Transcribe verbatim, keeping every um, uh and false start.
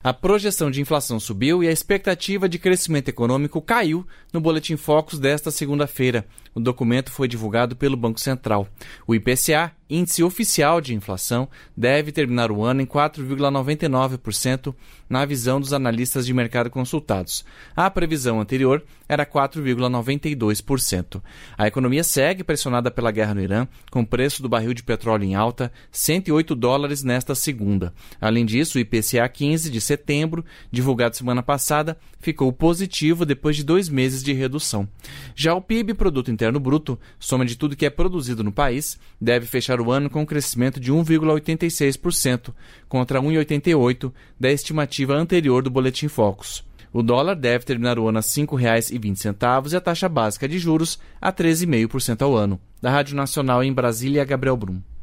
A projeção de inflação subiu e a expectativa de crescimento econômico caiu no Boletim Focus desta segunda-feira. O documento foi divulgado pelo Banco Central. O I P C A, índice oficial de inflação, deve terminar o ano em quatro vírgula noventa e nove por cento na visão dos analistas de mercado consultados. A previsão anterior era quatro vírgula noventa e dois por cento. A economia segue pressionada pela guerra no Irã, com o preço do barril de petróleo em alta, cento e oito dólares nesta segunda. Além disso, o I P C A quinze de setembro, divulgado semana passada, ficou positivo depois de dois meses de redução. Já o P I B, Produto Interno Bruto, soma de tudo que é produzido no país, deve fechar o ano com um crescimento de um vírgula oitenta e seis por cento, contra um vírgula oitenta e oito por cento da estimativa anterior do Boletim Focus. O dólar deve terminar o ano a cinco reais e vinte centavos e a taxa básica de juros a treze vírgula cinco por cento ao ano. Da Rádio Nacional em Brasília, Gabriel Brum.